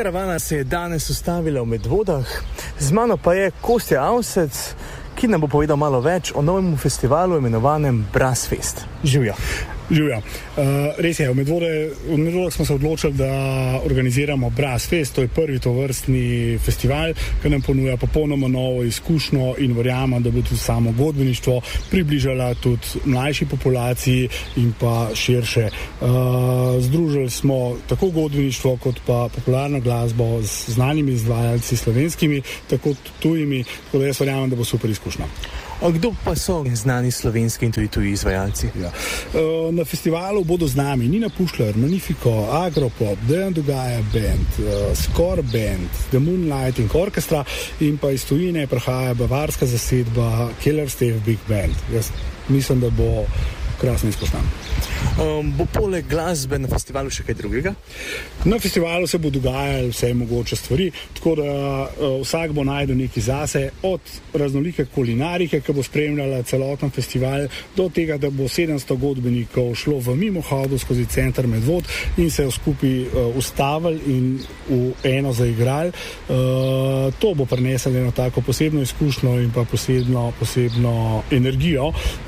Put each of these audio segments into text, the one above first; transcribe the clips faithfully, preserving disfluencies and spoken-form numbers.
Karavana se je danes ustavila v Medvodah, z mano pa je Kostja Avsec, ki nam bo povedal malo več o novem festivalu imenovanem Brass Fest. Živjo. Živjo. Uh, res je, v Medvodah, v Medvodah smo se odločili, da organiziramo Brass Fest, to je prvi tovrstni festival, ki nam ponuja popolnoma novo izkušnjo in verjamem, da bo tudi samo godbeništvo približala tudi mlajši populaciji in pa širše. Uh, združili smo tako godbeništvo kot pa popularno glasbo z znanimi izvajalci slovenskimi, tako tujimi, tako da jaz verjamem, da bo super izkušnja. A kdo pa so znani slovenski in tudi tuji izvajalci? Ja. Uh, na festivalu bodo z nami Nina Pušlar, Magnifico, Agropop, Dejan Dogaja Band, uh, Score Band, The Moonlighting Orchestra in pa iz tujine prihaja bavarska zasedba Keller Stave Big Band. Jaz mislim, da bo krasno izkušnja. Um, bo poleg glasbe na festivalu še kaj drugega? Na festivalu se bo dogajalo vse mogoče stvari, tako da uh, vsak bo najdel nekaj zase, od raznolike kulinarike, ki bo spremljala celoten festival, do tega, da bo sedemsto godbenikov šlo v mimohodu skozi center Medvod in se skupaj uh, ustavili in v eno zaigrali. Uh, to bo prineslo eno tako posebno izkušnjo in pa posebno, posebno energijo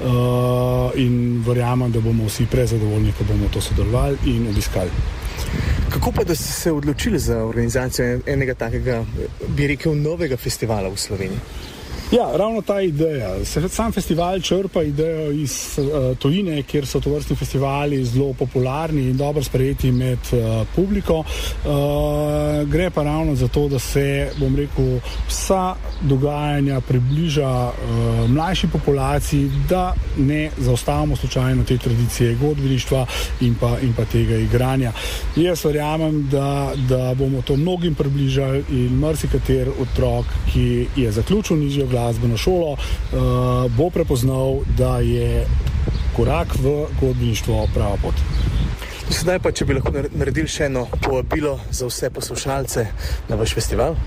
uh, in verjamem, da bomo vsi prezadovoljni, ko bomo to sodelovali in obiskali. Kako pa, da ste se odločili za organizacijo enega takega, bi rekel, novega festivala v Sloveniji? Ja, ravno ta ideja. Sam festival črpa idejo iz uh, tujine, kjer so tovrstni festivali zelo popularni in dobro sprejeti med uh, publiko. Uh, gre pa ravno za to, da se, bom rekel, vsa dogajanja približa uh, mlajši populaciji, da ne zaostavamo slučajno te tradicije godbeništva in pa, in pa tega igranja. Jaz verjamem, da, da bomo to mnogim približali in marsikater otrok, ki je zaključil nižjo glasbeno šolo, uh, bo prepoznal, da je korak v godbeništvo prava pot. Sedaj pa, če bi lahko naredili še eno povabilo za vse poslušalce na vaš festival?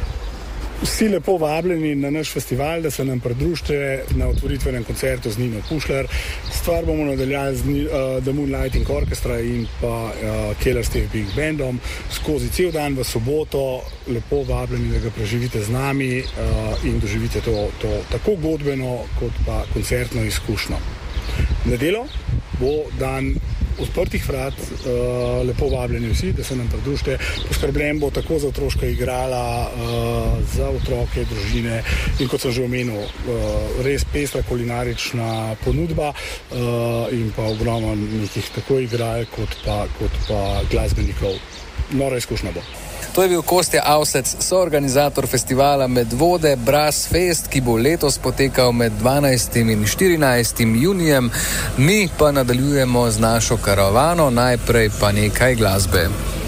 Vsi lepo vabljeni na naš festival, da se nam pridružite na otvoritvenem koncertu z Nino Pušlar. Stvar bomo nadaljali z uh, The Moonlighting Orchestra in pa uh, Keller Stave Big Bandom skozi cel dan v soboto. Lepo vabljeni, da ga preživite z nami uh, in doživite to, to tako godbeno kot pa koncertno izkušnjo. Nedeljo bo dan odprtih vrat, uh, lepo vabljeni vsi, da se nam pridružite. Poskrbljen bo tako za otroška igrala, uh, za otroke, družine in kot sem že omenil, uh, res pestra kulinarična ponudba uh, in pa ogromno nekih tako igral kot pa, kot pa glasbenikov. Nora izkušnja bo. To je bil Kostja Avsec, soorganizator festivala Medvode Brass Fest, ki bo letos potekal med dvanajstim in štirinajstim junijem. Mi pa nadaljujemo z našo karavano, najprej pa nekaj glasbe.